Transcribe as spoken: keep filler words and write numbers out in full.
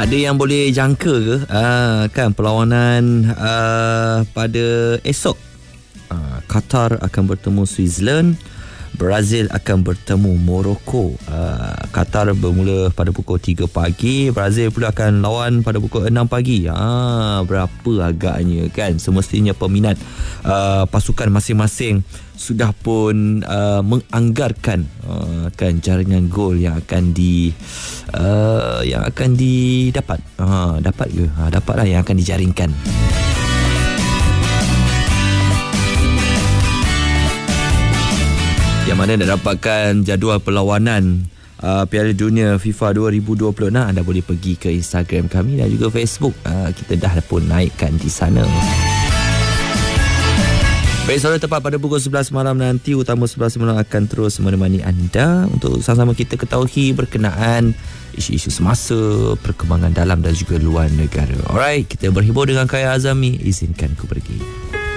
Ada yang boleh jangka ke uh, kan perlawanan uh, pada esok? uh, Qatar akan bertemu Switzerland, Brazil akan bertemu Morocco. uh, Qatar bermula pada pukul tiga pagi, Brazil pula akan lawan pada pukul enam pagi. ha, Berapa agaknya kan? Semestinya peminat uh, pasukan masing-masing sudah pun uh, menganggarkan uh, kan jaringan gol yang akan di uh, yang akan didapat. uh, Dapat ke? Ha, dapatlah yang akan dijaringkan. Yang mana nak dapatkan jadual perlawanan uh, Piala Dunia FIFA dua ribu dua puluh enam, anda boleh pergi ke Instagram kami dan juga Facebook. uh, Kita dah pun naikkan di sana. Baik, saudara, tepat pada pukul sebelas malam nanti Utama sebelas malam akan terus menemani anda untuk sama-sama kita ketahui berkenaan isu-isu semasa, perkembangan dalam dan juga luar negara. Alright, kita berhibur dengan Khaya Azami. Izinkan ku pergi.